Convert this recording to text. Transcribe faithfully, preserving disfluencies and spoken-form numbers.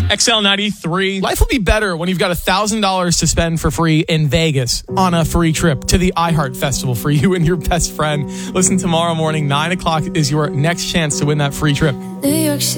X L ninety-three. Life will be better when you've got one thousand dollars to spend for free in Vegas on a free trip to the iHeart Festival for you and your best friend. Listen tomorrow morning, nine o'clock is your next chance to win that free trip. New York City.